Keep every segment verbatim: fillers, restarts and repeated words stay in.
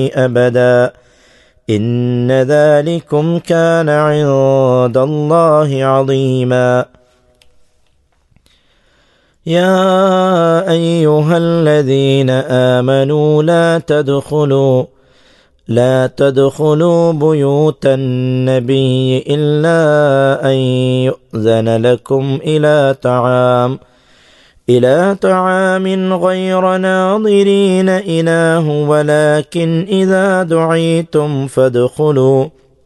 أبدا إن ذلكم كان عند الله عظيما يا أيها الذين آمنوا لا تدخلوا لا تدخلوا بيوت النبي إلا أن يؤذن لكم إلى طعام إلى طعام غير ناظرين إناه ولكن إذا دعيتم فادخلوا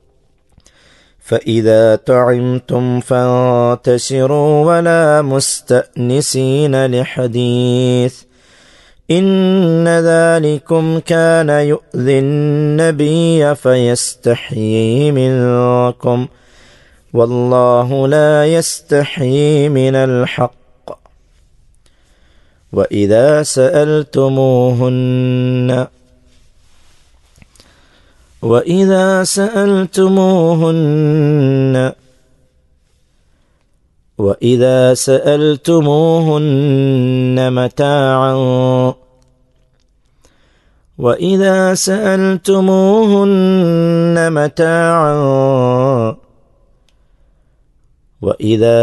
فإذا طعمتم فانتشروا ولا مستأنسين لحديث إن ذلكم كان يؤذي النبي فيستحيي منكم والله لا يستحيي من الحق وإذا سألتموهن وإذا سألتموهن وإذا سألتموهن متاعا وإذا سألتموهن متاعا وإذا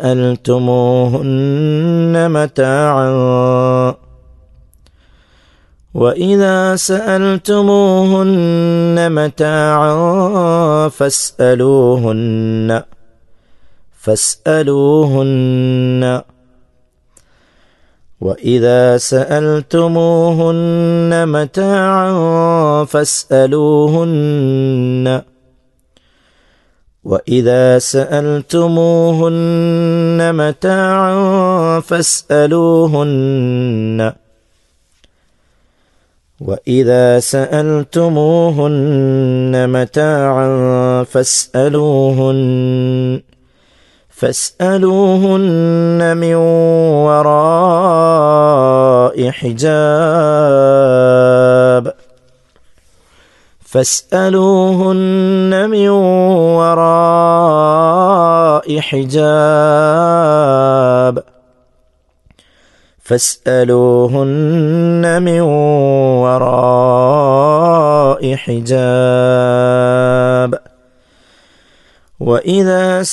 سألتموهن متاعا وإذا سألتموهن متاعا فاسألوهن فاسألوهن وإذا سألتموهن متاعا فاسألوهن وإذا سألتموهن متاعا فاسألوهن وإذا سألتموهن متاعا فاسألوهن فاسألوهن من وراء حجاب فاسألوهن من وراء حجاب فاسألوهن من وراء حجاب وإذا